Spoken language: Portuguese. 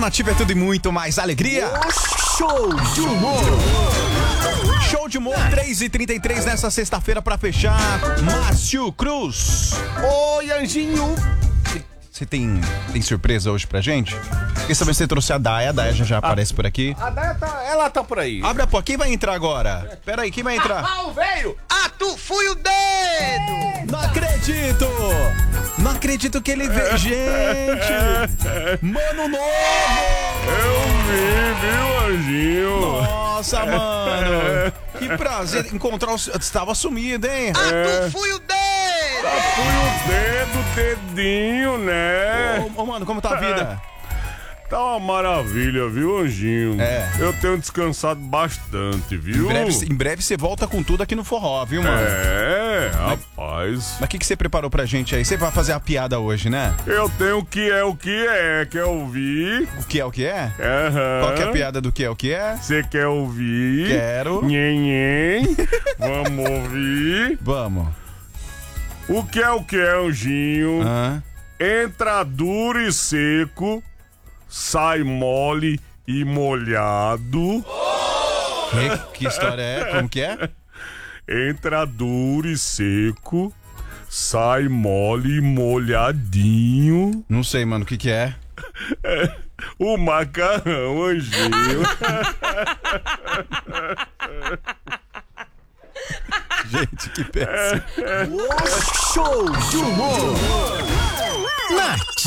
Nativa é tudo e muito mais alegria. Show de humor. Show de humor, 3h33 nessa sexta-feira pra fechar. Márcio Cruz. Oi, Anjinho. Você tem surpresa hoje pra gente? Quer saber se você trouxe a Daya já aparece por aqui. A Daya ela tá por aí. Abre a porta, quem vai entrar agora? Pera aí, quem vai entrar? Ah, veio! Tu fui o dedo! Não acredito! Não acredito que ele veio. Gente! Mano novo! Eu vi, viu, Anjinho? Nossa, mano! Que prazer encontrar o... Estava sumido, hein? Tu fui o dedo! Fui o dedinho, né? Ô, mano, como tá a vida? Tá uma maravilha, viu, Anjinho? É. Eu tenho descansado bastante, viu? Em breve você volta com tudo aqui no forró, viu, mano? Rapaz. Mas o que você preparou pra gente aí? Você vai fazer a piada hoje, né? Eu tenho o que é, quer ouvir? O que é o que é? Aham. Qual que é a piada do que é o que é? Você quer ouvir? Quero. Nhen. Vamos ouvir. Vamos. O que é, Anjinho? Hã? Entra duro e seco, sai mole e molhado. Que história é? Como que é? Entra duro e seco, sai mole e molhadinho. Não sei, mano, o que é? O macarrão, Anjinho. Gente, que péssimo. Show de humor. Nativa.